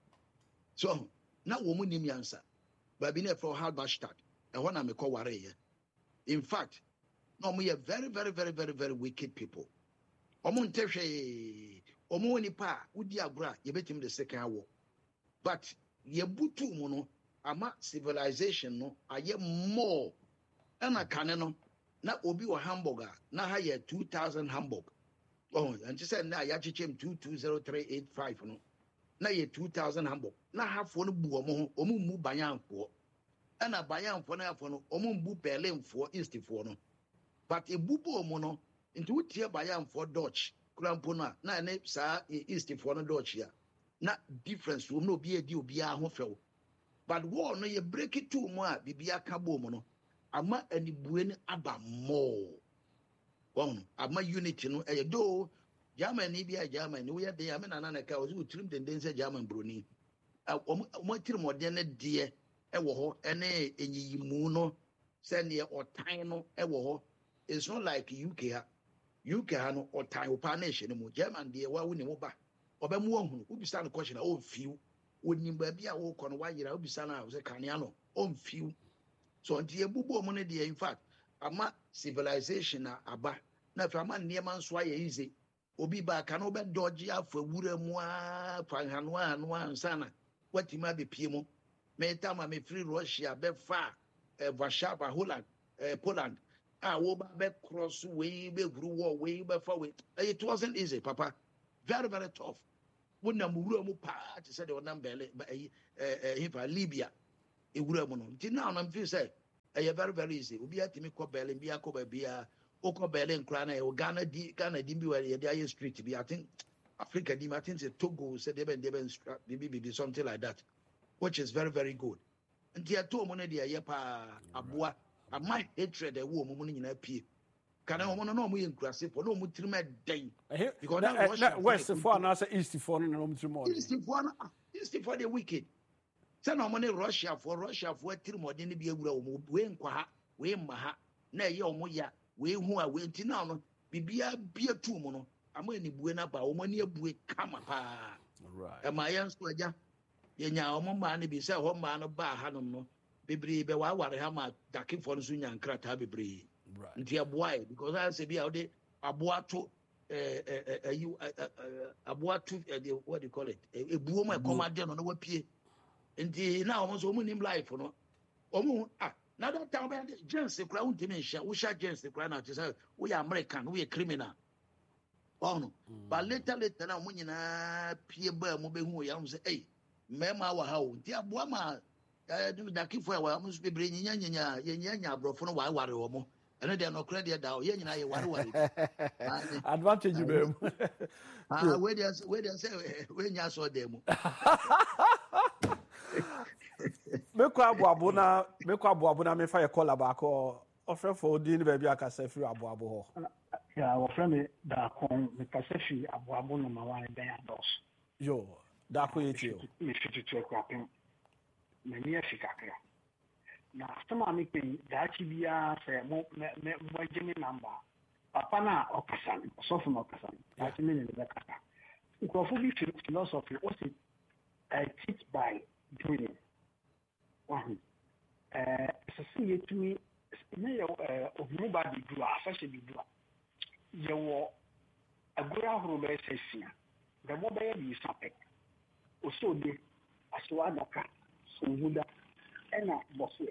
so na wo mu nim yansa baby ne for Halberstadt e ho na me ko ware ye in fact no we are very very very very very wicked people omo ntehwe omo ni pa udi agura ye betim the second war but ye butu mu no ama civilization no aye more ana kane no na obi wa hamburger na ha ye 2000 hamburg and just said na ya chichem 220385 no na ye 2000 hamburg na hafo no bu omo mu banyanfo ana banyanfo na hafo no omo bu Berlinfo eastfo no but ebubo omo no nti wutie banyanfo Dutch krampo na ne sa eastfo no Dutch ya na difference wo no obi edi obi a ho few but war no ye break it to mo a bibia ka bo mo no ama anibue ni aba more won ama unity no e do Germany bia Germany we dey am na na ka o zu trim den say German broni o trim modern de e wo ho ene enyiyimu no say ne otan no e wo ho it's not like UK no otan opa na ehye no German de wa woni mo ba obemu ohunu ubisa no question o fiu onim ba bia wo kɔ no wa yira ubisa na o say kanea no on fiu so nti ebubo mo ne de in fact ama civilization na aba na fa ma niema nso aye easy obi ba ka no be dodge afa wura mu a fanhano anu ansana watima be pie mu me tama me free Russia be fa Warsaw Holland Poland wo ba be cross we be guru war we be forward. It wasn't easy, Papa. Very, very tough. When na muru mu pa to say the onam bele Libya. E wura mu no. Now I'm feel say very, very easy. Obi atimi ko bele bi akoba bia oko bele nkra na e Ghana di bi where ye street bi I think Africa di I think Togo said they something like that, which is very, very good. And there two money there ye pa aboa a my hatred the wo mo nyina pie kana wo no mo yenkrase for no mo tirima den because that west for and also east for no mo tirima east for the wicked say no mo ne Russia for tirimode ne bi awura wo we nkwa ha we mma ha na ye wo ya we hu a we nti na no bibia bia tu mo no ama ni bue na ba wo mani abue kama pa right e ma yan so aja ye nya wo ma ne bi say ho ma no ba ha no no bebre be wa ware ha ma dakifo no so nya nkrata bebre right nti aboa because I say bia wo de aboa to aboa to what do you call it ebuo ma komade no wa pie nti na wo so mu nim life no omu na that time be James kra wo ntimi hia wo sha James kra na to say we American we criminal. Oh no, but later now when you na pie ba mo be hu ya mo say eh mema wa ha o nti aboa ma da kifo ya wa mo so bebre nya abrofo no wa ware wo mo ene de no kra de da o ye nyina ye ware advantage you be we dey say we nya so dem mekwa aboabo na me fa ye call back or offer for din ba bia ka sa free aboabo ho yeah, our friend that con the Pacific Abuabo number 1 in Dos. Yo, that way too. You should check up in many a shikaka. Now, some are making that TBR say more Jimmy number. Papana Okasan, so from Okasan. That's a minute in the Kata. Ukrophobia philosophy was it teach by doing it. One. So see it to me, of nobody do, such a do. Yewo agora horo be sesia the mobile be sapek oso de aswa daka so huda ena boso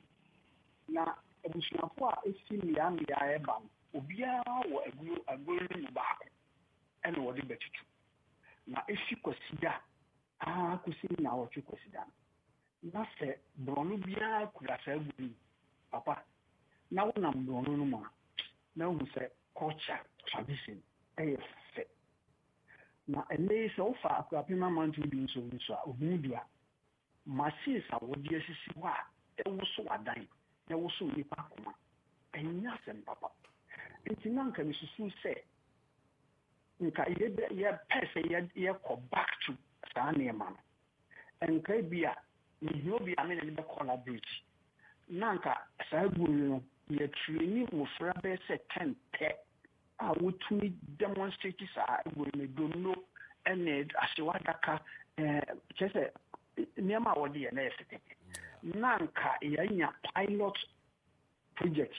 na ebusuafo a esi mia eba obia wo agoro mu ba ena wo de betutu na esi kwasida kusi na wo twa kwasida na se bronu bia kura sa aguri papa na wo na bronu no ma na wo se culture, tradition, AFC. Now, a lay so far, I can manage to do so. Ubudia, my sister would yes, what it was so a dime. There was so many papa, and nothing, papa. And Tinanka, Mrs. Sue said, you pass a year back to Sania man. And Kabia, you'll be a minute collar bridge. Nanka, Sabu, you're training with Rabbi said 10 pet. I would to demonstrate this. I will do no and Asiwadaka, just near my DNA. Nanka, a pilot project,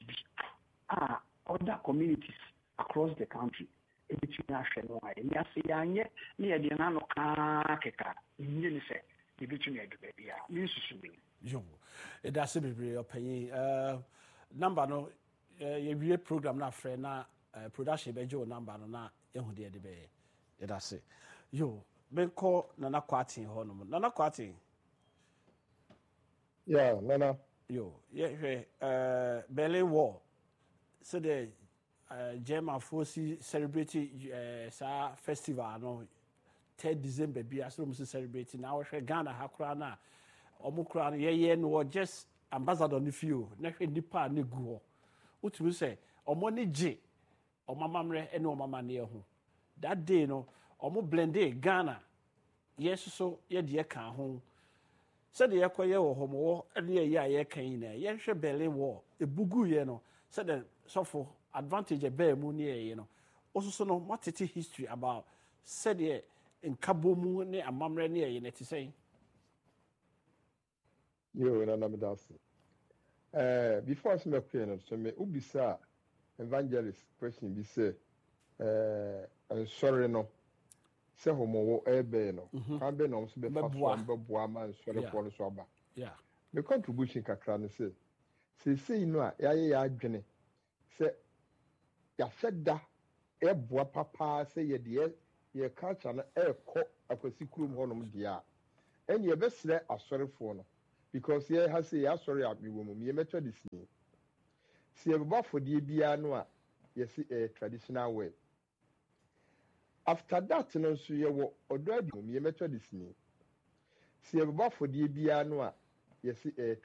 other communities across the country. Between national and Yasianya, near the Nano Kaka, in Unise, between the baby. You, it doesn't be your pay. Number no, your program na friend na. Production be jo number no na ehu de be e da se yo benko nana kwatin ho no nana kwatin yeah nana yo Berlin War so the German forces celebrate sa festival no 3rd December bi aso mo celebrate na wo hwe Ghana hakura na omukura no ye no just ambassador no fio na hwe nipa na gu ho utumi se omo ne je omamamre ene omamane ho that day no omo blende Ghana yes so ye de ka ho se de yekoye wo homo ene ye ye kan ina ye hwe Berlin War ebugu ye no se de sofo advantage be mu ne ye no osuso no matete history about se de nkabomu ne amamre ne ye ne tisei yo na me das before I make no so me ubisa evangelist question be say sorry no say homo ebe no kan be no so be fa so be boa man sorry for no so aba yeah the contribution kakra no say no a ya adwene sɛ yɛahwɛ da ɛboa papaa sɛ yɛde yɛ culture no ɛrekɔ akwasi kurom hɔnom deɛ a ɛne yɛbɛsrɛ asɔrefoɔ no because yɛha sɛ yɛasɔre a mewɔ mu yɛmɛtɔ de sini sɛ yɛbɛbɔ afɔdeɛ biara no a yɛsi traditional way after that no nso yɛwɔ ɔdɔ adi mu yɛmɛtɔ de sini sɛ yɛbɛbɔ afɔdeɛ biara no a yɛsi